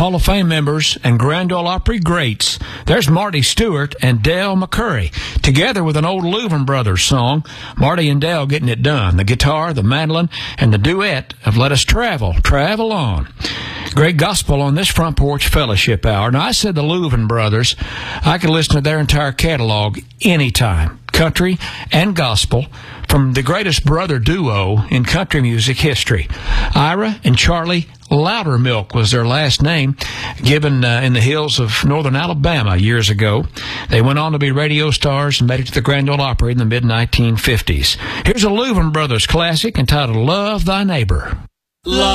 Hall of Fame members and Grand Ole Opry greats. There's Marty Stewart and Dale McCurry, together with an old Louvin Brothers song, Marty and Dale getting it done. The guitar, the mandolin, and the duet of Let Us Travel, Travel On. Great gospel on this Front Porch Fellowship Hour. Now, I said the Louvin Brothers. I could listen to their entire catalog anytime, country and gospel, from the greatest brother duo in country music history. Ira and Charlie Loudermilk was their last name, given in the hills of northern Alabama years ago. They went on to be radio stars and made it to the Grand Ole Opry in the mid-1950s. Here's a Louvin Brothers classic entitled Love Thy Neighbor. Love